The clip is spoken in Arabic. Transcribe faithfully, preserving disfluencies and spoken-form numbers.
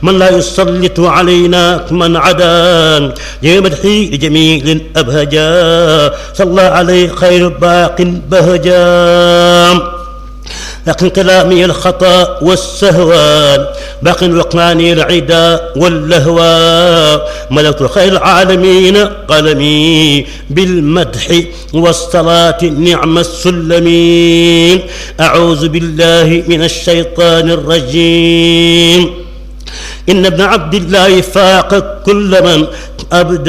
من لا يسلط علينا من عدا يمدحي لجميل أبهجا صلى عليه خير باق بهجا. لكن كلامي الخطأ والسهوان باق وقاني العدا واللهوى. ملكت خير العالمين قلمي بالمدح والصلاة نعم السلمين. أعوذ بالله من الشيطان الرجيم. إن ابن عبد الله فاق كل من أبدى